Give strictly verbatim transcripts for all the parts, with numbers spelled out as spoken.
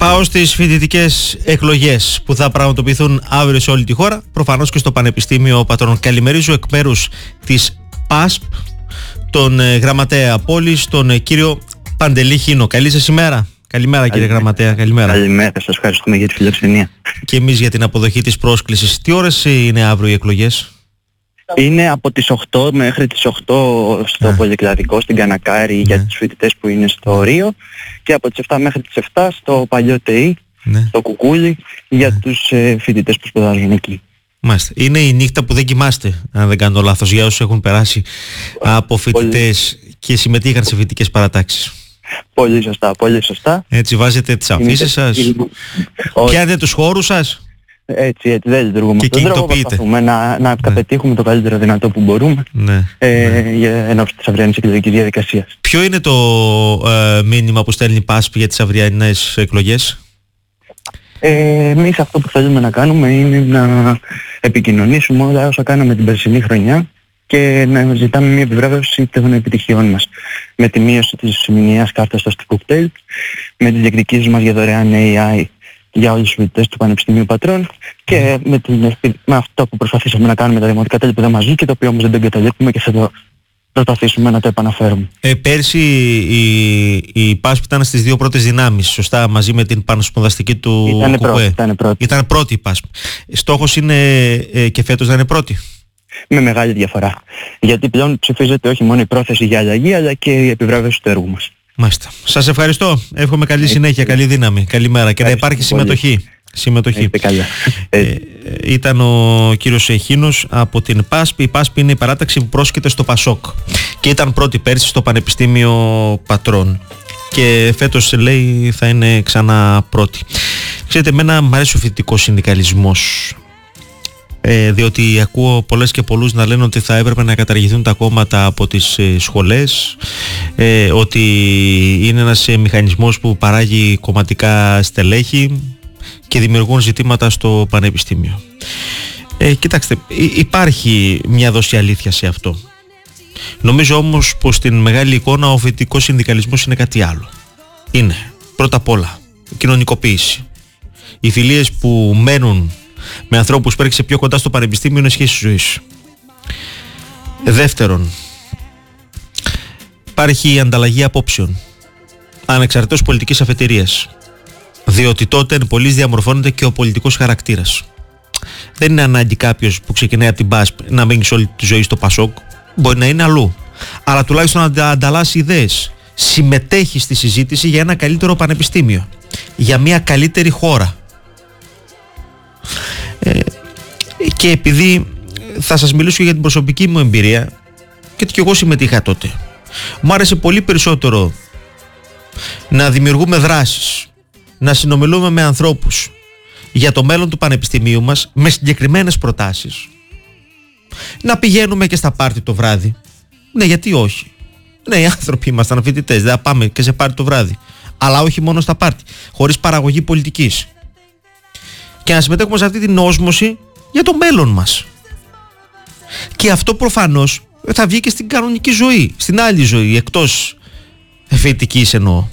Πάω στις φοιτητικές εκλογές που θα πραγματοποιηθούν αύριο σε όλη τη χώρα, προφανώς και στο Πανεπιστήμιο Πατρών. Καλημερίζω εκ μέρους της ΠΑΣΠ τον ε, γραμματέα πόλης, τον ε, κύριο Παντελή Χίνο. Καλή σας ημέρα. Καλημέρα κύριε γραμματέα. Καλημέρα. Καλημέρα, σας ευχαριστούμε για τη φιλοξενία. Και εμείς για την αποδοχή της πρόσκλησης. Τι ώρες είναι αύριο οι εκλογές? Είναι από τις οκτώ μέχρι τις οκτώ στο yeah. Πολυκλαδικό, στην Κανακάρη, yeah. για τους φοιτητές που είναι στο Ρίο, και από τις επτά μέχρι τις επτά στο Παλιό ΤΕΙ, yeah. στο Κουκούλι, για yeah. τους ε, φοιτητές που σπουδάζουν εκεί. Μάλιστα. Είναι η νύχτα που δεν κοιμάστε, αν δεν κάνω λάθος, για όσους έχουν περάσει από φοιτητές πολύ... και συμμετείχαν σε φοιτητικές παρατάξεις. Πολύ σωστά, πολύ σωστά. Έτσι βάζετε τις αφήσεις σας, πιάνετε τους χώρους σας. Έτσι, έτσι, δεν λειτουργούμε και αυτόν τον τρόπο. Προσπαθούμε να, να ναι. πετύχουμε το καλύτερο δυνατό που μπορούμε ναι. Ε, ναι. για ενόψει της αυριανής εκλογικής διαδικασίας. Ποιο είναι το ε, μήνυμα που στέλνει η ΠΑΣΠ για τις αυριανές εκλογές? Ε, εμείς αυτό που θέλουμε να κάνουμε είναι να επικοινωνήσουμε όλα όσα κάναμε την περσινή χρονιά και να ζητάμε μια επιβράβευση των επιτυχιών μας. Με τη μείωση της μηνιαίας κάρτας στο cocktail, με τις διεκδικήσεις μας για δωρεάν έι άι για όλους τους φοιτητές του Πανεπιστημίου Πατρών και με, την, με αυτό που προσπαθήσαμε να κάνουμε τα δημοτικά τέλη που δεν μας βγήκε, το οποίο όμως δεν το εγκαταλείπουμε και θα το προσπαθήσουμε να το επαναφέρουμε. Ε, πέρσι η, η ΠΑΣΠ ήταν στις δύο πρώτες δυνάμεις, σωστά, μαζί με την πανοσπονδαστική του Ήτανε ΚΟΚΟΕ. Πρώτη, ήτανε πρώτη. Ήταν πρώτη η ΠΑΣΠ. Στόχος είναι ε, και φέτος να είναι πρώτη? Με μεγάλη διαφορά. Γιατί πλέον ψηφίζεται όχι μόνο η πρόθεση για αλλαγή, αλλά και η επιβράβευση του έργου μας. Μάλιστα. Σας ευχαριστώ. Εύχομαι καλή συνέχεια, καλή δύναμη. Καλημέρα και να υπάρχει συμμετοχή. συμμετοχή. Ε, ήταν ο κύριος Χίνος από την ΠΑΣΠ. Η ΠΑΣΠ είναι η παράταξη που πρόσκειται στο ΠΑΣΟΚ και ήταν πρώτη πέρσι στο Πανεπιστήμιο Πατρών και φέτος λέει θα είναι ξανά πρώτη. Ξέρετε, εμένα μου αρέσει ο φοιτητικός συνδικαλισμός, Ε, διότι ακούω πολλές και πολλούς να λένε ότι θα έπρεπε να καταργηθούν τα κόμματα από τις ε, σχολές, ε, ότι είναι ένας ε, μηχανισμός που παράγει κομματικά στελέχη και δημιουργούν ζητήματα στο πανεπιστήμιο. Ε, κοιτάξτε, υπάρχει μια δόση αλήθεια σε αυτό. Νομίζω όμως πως στην μεγάλη εικόνα ο φοιτητικός συνδικαλισμός είναι κάτι άλλο. Είναι πρώτα απ' όλα κοινωνικοποίηση. Οι φιλίες που μένουν με ανθρώπους που έρχεσαι πιο κοντά στο πανεπιστήμιο είναι σχέση ζωής. Δεύτερον, υπάρχει η ανταλλαγή απόψεων ανεξαρτήτως πολιτικής αφετηρίας, διότι τότε εν πολλοίς διαμορφώνεται και ο πολιτικός χαρακτήρας. Δεν είναι ανάγκη κάποιος που ξεκινάει από την ΠΑΣΠ να μείνει σε όλη τη ζωή στο ΠΑΣΟΚ, μπορεί να είναι αλλού, αλλά τουλάχιστον να ανταλλάσσει ιδέες, συμμετέχει στη συζήτηση για ένα καλύτερο πανεπιστήμιο, για μια καλύτερη χώρα. Ε, και επειδή θα σας μιλήσω για την προσωπική μου εμπειρία, γιατί και εγώ συμμετείχα τότε, μου άρεσε πολύ περισσότερο να δημιουργούμε δράσεις, να συνομιλούμε με ανθρώπους για το μέλλον του πανεπιστημίου μας με συγκεκριμένες προτάσεις, να πηγαίνουμε και στα πάρτι το βράδυ. Ναι, γιατί όχι? Ναι, οι άνθρωποι ήμασταν φοιτητές, δεν θα πάμε και σε πάρτι το βράδυ, αλλά όχι μόνο στα πάρτι, χωρίς παραγωγή πολιτικής, και να συμμετέχουμε σε αυτή την όσμωση για το μέλλον μας. Και αυτό προφανώς θα βγει και στην κανονική ζωή, στην άλλη ζωή, εκτός φοιτητικής εννοώ.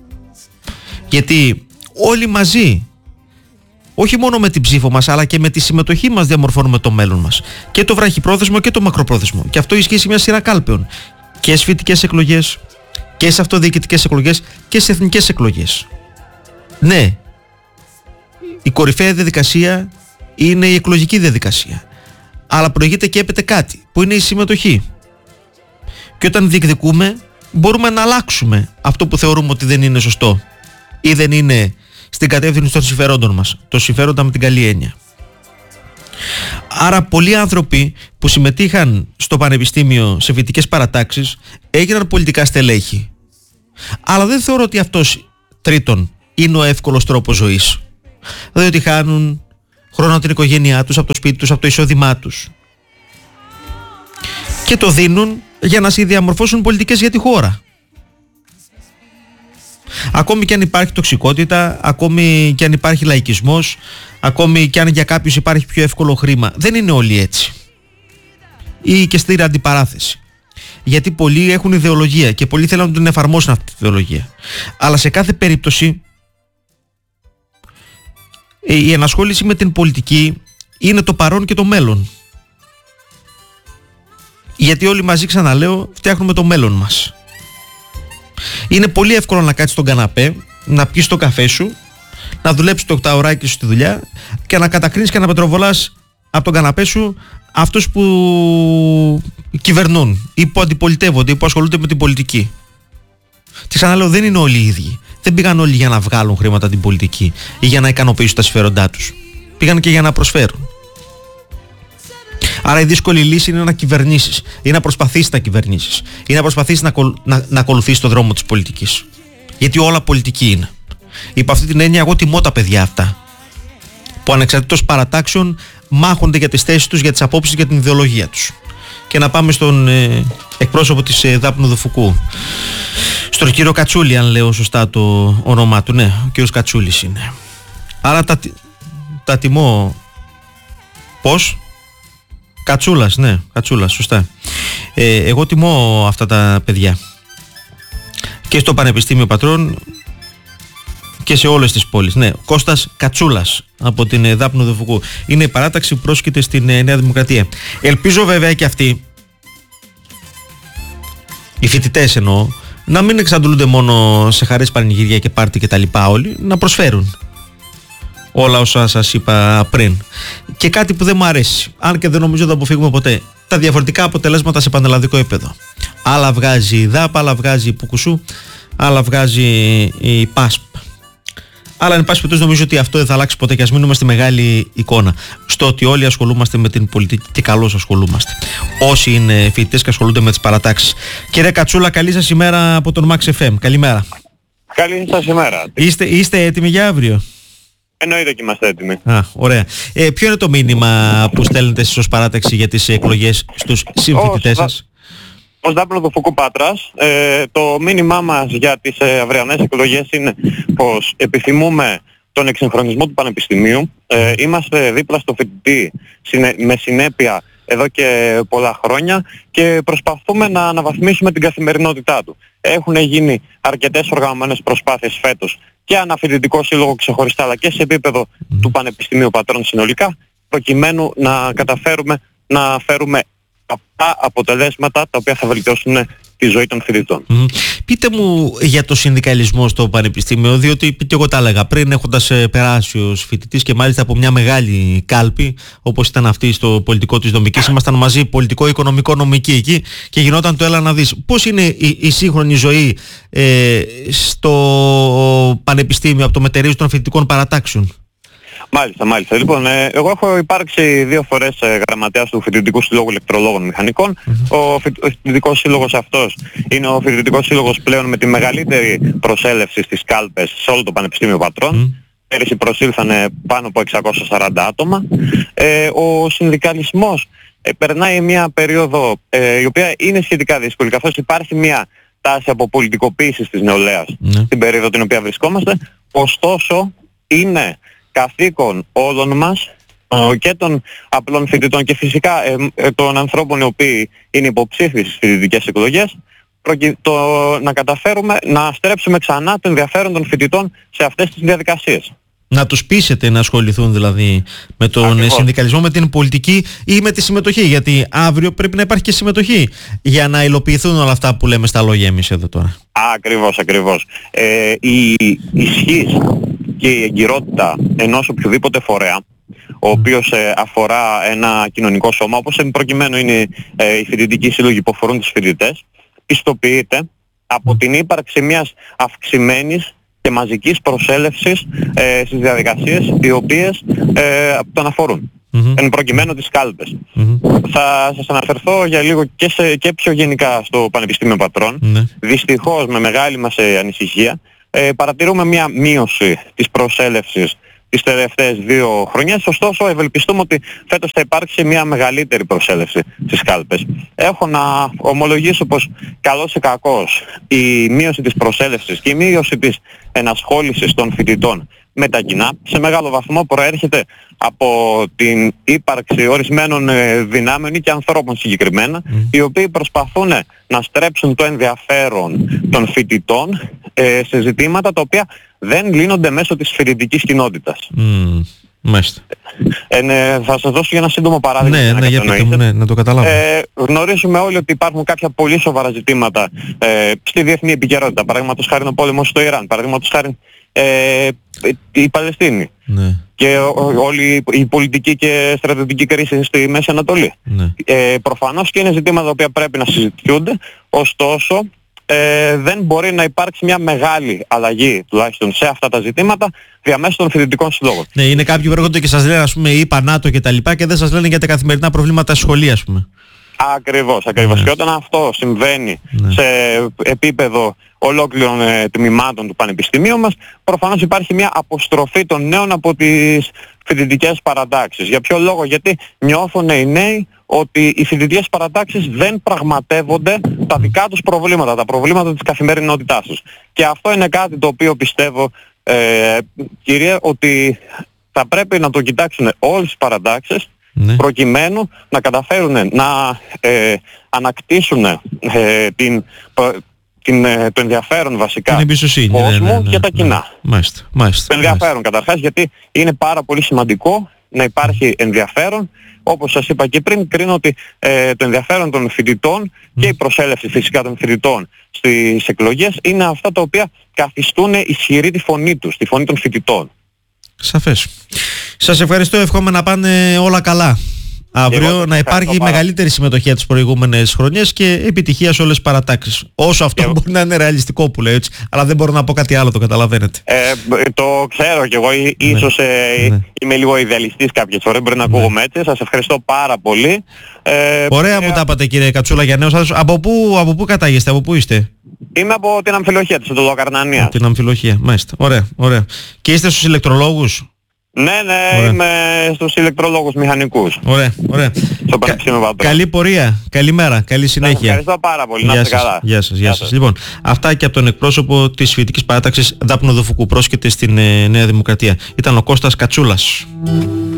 Γιατί όλοι μαζί, όχι μόνο με την ψήφο μας, αλλά και με τη συμμετοχή μας διαμορφώνουμε το μέλλον μας. Και το βραχυπρόθεσμο και το μακροπρόθεσμο. Και αυτό ισχύει σε μια σειρά κάλπαιων. Και σε φοιτητικές εκλογές, και σε αυτοδιοικητικές εκλογές, και σε εθνικές εκλογές. Ναι, η κορυφαία διαδικασία είναι η εκλογική διαδικασία. Αλλά προηγείται και έπεται κάτι, που είναι η συμμετοχή. Και όταν διεκδικούμε, μπορούμε να αλλάξουμε αυτό που θεωρούμε ότι δεν είναι σωστό ή δεν είναι στην κατεύθυνση των συμφερόντων μας. Το συμφέροντα με την καλή έννοια. Άρα πολλοί άνθρωποι που συμμετείχαν στο πανεπιστήμιο σε φοιτητικές παρατάξεις έγιναν πολιτικά στελέχη. Αλλά δεν θεωρώ ότι αυτός, τρίτον, είναι ο εύκολος τρόπος ζωής. Διότι χάνουν χρόνο από την οικογένειά τους, από το σπίτι τους, από το εισόδημά τους, και το δίνουν για να διαμορφώσουν πολιτικές για τη χώρα. Ακόμη και αν υπάρχει τοξικότητα, ακόμη και αν υπάρχει λαϊκισμός, ακόμη και αν για κάποιους υπάρχει πιο εύκολο χρήμα, δεν είναι όλοι έτσι. Ή και στην αντιπαράθεση. Γιατί πολλοί έχουν ιδεολογία και πολλοί θέλουν να την εφαρμόσουν αυτή τη ιδεολογία. Αλλά σε κάθε περίπτωση η ενασχόληση με την πολιτική είναι το παρόν και το μέλλον. Γιατί όλοι μαζί, ξαναλέω, φτιάχνουμε το μέλλον μας. Είναι πολύ εύκολο να κάτσεις στον καναπέ, να πιεις το καφέ σου, να δουλέψεις το οκτάωράκι σου στη δουλειά και να κατακρίνεις και να πετροβολάς από τον καναπέ σου αυτούς που κυβερνούν ή που αντιπολιτεύονται ή που ασχολούνται με την πολιτική. Και ξαναλέω, δεν είναι όλοι οι ίδιοι. Δεν πήγαν όλοι για να βγάλουν χρήματα την πολιτική ή για να ικανοποιήσουν τα συμφέροντά τους. Πήγαν και για να προσφέρουν. Άρα η δύσκολη λύση είναι να κυβερνήσεις ή να προσπαθήσεις να κυβερνήσεις ή να προσπαθήσεις να, να, να ακολουθήσεις το δρόμο της πολιτικής. Γιατί όλα πολιτική είναι. Υπό αυτή την έννοια, εγώ τιμώ τα παιδιά αυτά που ανεξαρτήτως παρατάξεων μάχονται για τις θέσεις τους, για τις απόψεις, για την ιδεολογία τους. Και να πάμε στον ε, εκπρόσωπο της ε, Δάπνου Δουφουκού, στον κύριο Κατσούλη, αν λέω σωστά το όνομά του. Ναι, ο κύριος Κατσούλης είναι. Άρα τα, τα τιμώ. Πώς? Κατσούλας, ναι, Κατσούλας, σωστά. Ε, εγώ τιμώ αυτά τα παιδιά. Και στο Πανεπιστήμιο Πατρών και σε όλες τις πόλεις. Ναι, Κώστας Κατσούλας από την Δάπνου Δουφουκού. Είναι η παράταξη που πρόσκειται στην Νέα Δημοκρατία. Ελπίζω βέβαια και αυτοί, οι φοιτητές εννοώ, να μην εξαντλούνται μόνο σε χαρές, πανηγύρια και πάρτι και τα λοιπά όλοι, να προσφέρουν όλα όσα σας είπα πριν. Και κάτι που δεν μου αρέσει, αν και δεν νομίζω θα αποφύγουμε ποτέ, τα διαφορετικά αποτελέσματα σε πανελλαδικό επίπεδο. Άλλα βγάζει η ΔΑΠ, άλλα βγάζει η Πουκουσού, άλλα βγάζει η ΠΑΣΠ. Αλλά εν πάση περιπτώσει νομίζω ότι αυτό δεν θα αλλάξει ποτέ και ας μείνουμε στη μεγάλη εικόνα. Στο ότι όλοι ασχολούμαστε με την πολιτική και καλώς ασχολούμαστε. Όσοι είναι φοιτητές και ασχολούνται με τις παρατάξεις. Κύριε Κατσούλα, καλή σας ημέρα από τον Max εφ εμ. Καλημέρα. Καλή σας ημέρα. Είστε, είστε έτοιμοι για αύριο? Εννοείται και είμαστε έτοιμοι. Α, ωραία. Ε, ποιο είναι το μήνυμα που στέλνετε εσείς ως παράταξη για τις εκλογές στους συμφοιτητές σας? Ως Δάπνου Δουφουκού Πάτρας, ε, το μήνυμά μας για τις ε, αυριανές εκλογές είναι πως επιθυμούμε τον εξυγχρονισμό του Πανεπιστημίου. Ε, είμαστε δίπλα στο φοιτητή συνε, με συνέπεια εδώ και πολλά χρόνια και προσπαθούμε να αναβαθμίσουμε την καθημερινότητά του. Έχουν γίνει αρκετές οργανωμένες προσπάθειες φέτος και αναφοιτητικό σύλλογο ξεχωριστά αλλά και σε επίπεδο mm. του Πανεπιστημίου Πατρών συνολικά, προκειμένου να καταφέρουμε να φέρουμε αυτά αποτελέσματα τα οποία θα βελτιώσουν τη ζωή των φοιτητών. Mm. Πείτε μου για το συνδικαλισμό στο Πανεπιστήμιο, διότι και εγώ τα έλεγα πριν, έχοντας περάσει ως φοιτητής και μάλιστα από μια μεγάλη κάλπη όπως ήταν αυτή στο πολιτικό της Δομικής, ήμασταν μαζί πολιτικό, οικονομικό, νομική εκεί και γινόταν το έλα να δεις. Πώς είναι η, η σύγχρονη ζωή ε, στο Πανεπιστήμιο από το μετερίζει των φοιτητικών παρατάξεων? Μάλιστα, μάλιστα. Λοιπόν, ε, εγώ έχω υπάρξει δύο φορές ε, γραμματέας του Φοιτητικού Συλλόγου Ηλεκτρολόγων Μηχανικών. Mm-hmm. Ο, φοι, ο φοιτητικός σύλλογος αυτός είναι ο φοιτητικός σύλλογος πλέον με τη μεγαλύτερη προσέλευση στις κάλπες σε όλο το Πανεπιστήμιο Πατρών. Mm-hmm. Πέρυσι προσήλθανε πάνω από εξακόσια σαράντα άτομα. Ε, ο συνδικαλισμός ε, περνάει μια περίοδο ε, η οποία είναι σχετικά δύσκολη, καθώς υπάρχει μια τάση από πολιτικοποίησης της νεολαίας mm-hmm. στην περίοδο την οποία βρισκόμαστε. Ωστόσο, είναι καθήκον όλων μας και των απλών φοιτητών και φυσικά ε, ε, των ανθρώπων οι οποίοι είναι υποψήφιοι στις φοιτητικές εκλογές, το, να καταφέρουμε να στρέψουμε ξανά το ενδιαφέρον των φοιτητών σε αυτές τις διαδικασίες. Να τους πείσετε να ασχοληθούν δηλαδή με τον Ακριβώς. συνδικαλισμό, με την πολιτική ή με τη συμμετοχή, γιατί αύριο πρέπει να υπάρχει και συμμετοχή για να υλοποιηθούν όλα αυτά που λέμε στα λόγια εμείς εδώ τώρα. Ακριβώς, ακριβώς. Ε, η ισχύς και η εγκυρότητα ενός οποιοδήποτε φορέα, ο οποίος ε, αφορά ένα κοινωνικό σώμα, όπως εν προκειμένου είναι ε, οι φοιτητικοί σύλλογοι που αφορούν τους φοιτητές, πιστοποιείται από την ύπαρξη μιας αυξημένης και μαζικής προσέλευσης ε, στις διαδικασίες οι οποίες ε, τον αφορούν. Mm-hmm. Εν προκειμένου τις κάλπες. Mm-hmm. Θα σας αναφερθώ για λίγο και, σε, και πιο γενικά στο Πανεπιστήμιο Πατρών. Mm-hmm. Δυστυχώς με μεγάλη μας ε, ανησυχία ε, παρατηρούμε μια μείωση της προσέλευσης τις τελευταίες δύο χρονιές, ωστόσο ευελπιστούμε ότι φέτος θα υπάρξει μια μεγαλύτερη προσέλευση στις κάλπες. Έχω να ομολογήσω πως καλώς ή κακώς η μείωση της προσέλευσης και η μείωση της ενασχόλησης των φοιτητών με τα κοινά σε μεγάλο βαθμό προέρχεται από την ύπαρξη ορισμένων δυνάμεων ή και ανθρώπων συγκεκριμένα, mm. οι οποίοι προσπαθούν να στρέψουν το ενδιαφέρον των φοιτητών ε, σε ζητήματα τα οποία δεν λύνονται μέσω της φοιτητικής κοινότητας. Mm. Μάλιστα. Ε, ναι, θα σας δώσω για ένα σύντομο παράδειγμα. Ναι, να ναι, για πείτε μου, ναι, να το καταλάβω. Ε, γνωρίζουμε όλοι ότι υπάρχουν κάποια πολύ σοβαρά ζητήματα ε, στη διεθνή επικαιρότητα. Παραδείγματος χάρη ο πόλεμος στο Ιράν, παραδείγματος χάρη ε, η Παλαιστίνη. Ναι. Και ό, όλη η πολιτική και στρατιωτική κρίση στη Μέση Ανατολή. Ναι. Ε, προφανώς και είναι ζητήματα τα οποία πρέπει να συζητιούνται, ωστόσο ε, δεν μπορεί να υπάρξει μια μεγάλη αλλαγή τουλάχιστον σε αυτά τα ζητήματα διαμέσου των φοιτητικών συλλόγων. Ναι, είναι κάποιοι που έρχονται και σας λένε, ας πούμε, είπα ΝΑΤΟ και τα λοιπά και δεν σας λένε για τα καθημερινά προβλήματα σχολεία, ας πούμε. Ακριβώς, ακριβώς. Ναι. Και όταν αυτό συμβαίνει Ναι. σε επίπεδο ολόκληρων ε, τμήματων του πανεπιστημίου μας, προφανώς υπάρχει μια αποστροφή των νέων από τις φοιτητικές παρατάξεις. Για ποιο λόγο? Γιατί νιώθουν οι νέοι ότι οι φοιτητικές παρατάξεις δεν πραγματεύονται τα δικά τους προβλήματα, τα προβλήματα της καθημερινότητάς τους. Και αυτό είναι κάτι το οποίο πιστεύω, ε, κύριε, ότι θα πρέπει να το κοιτάξουν όλες τις παρατάξεις, Ναι. προκειμένου να καταφέρουν να ε, ανακτήσουν ε, την, την, ε, το ενδιαφέρον βασικά Την εμπιστοσύνη, κόσμου ναι, ναι, ναι, και τα ναι. κοινά. Μάλιστα, μάλιστα. Το ενδιαφέρον καταρχάς, γιατί είναι πάρα πολύ σημαντικό να υπάρχει ενδιαφέρον. Όπως σας είπα και πριν, κρίνω ότι ε, το ενδιαφέρον των φοιτητών και η προσέλευση φυσικά των φοιτητών στις εκλογές είναι αυτά τα οποία καθιστούν ισχυρή τη φωνή τους, τη φωνή των φοιτητών. Σαφές. Σας ευχαριστώ, εύχομαι να πάνε όλα καλά. Αύριο να υπάρχει πάρα. μεγαλύτερη συμμετοχή από τις προηγούμενες χρονιές και επιτυχία σε όλες τις παρατάξεις. Όσο αυτό και... μπορεί να είναι ρεαλιστικό που λέω έτσι, αλλά δεν μπορώ να πω κάτι άλλο, το καταλαβαίνετε. Ε, το ξέρω κι εγώ, ναι. ίσως ε, ναι. είμαι λίγο ιδεαλιστής κάποιες φορές, μπορεί να ναι. ακούγομαι έτσι. Σας ευχαριστώ πάρα πολύ. Ε, Ωραία ε... μου τα είπατε κύριε Κατσούλα για νέους άδους. Από πού, από πού κατάγεστε, από πού είστε? Είμαι από την Αμφιλοχία της Οδοκαρνανίας. Από την Αμφιλοχία, μάλιστα. Ωραία, ωραία. Και είστε στους ηλεκτρολόγους? Ναι, ναι, ωραία. Είμαι στους ηλεκτρολόγους μηχανικούς. Ωραία, ωραία. Στο Πανεπιστήμιο Βαδρών. Καλή πορεία, καλημέρα, καλή συνέχεια. Σας ευχαριστώ πάρα πολύ, να είστε καλά. Γεια σας, γεια σας. Λοιπόν, αυτά και από τον εκπρόσωπο της φοιτητικής παράταξης Δάπνο Δοφουκού, πρόσκειται στην ε, Νέα Δημοκρατία. Ήταν ο Κώστας Κατσούλας.